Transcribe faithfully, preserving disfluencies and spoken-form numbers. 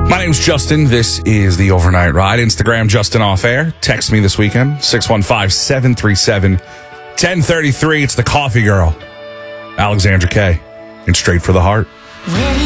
My name's Justin. This is the Overnight Ride. Instagram, Justin Off Air. Text me this weekend, six one five, seven three seven, one zero three three. It's the Coffee Girl, Alexandra Kay, and Straight for the Heart. Ready